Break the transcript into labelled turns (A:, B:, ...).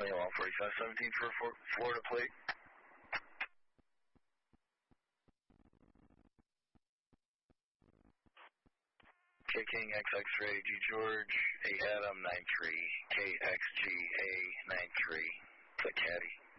A: Law 4517 for Florida plate. K King X X-ray G George A Adam 93 KXGA 93. The caddy.